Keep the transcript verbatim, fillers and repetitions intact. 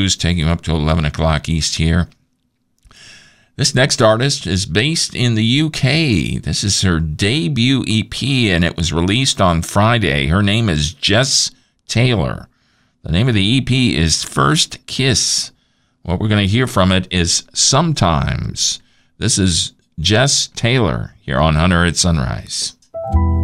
boost taking you up to eleven o'clock East here. This next artist is based in the U K. This is her debut E P, and it was released on Friday. Her name is Jess Taylor. The name of the E P is First Kiss. What we're going to hear from it is Sometimes. This is Jess Taylor here on Hunter at Sunrise.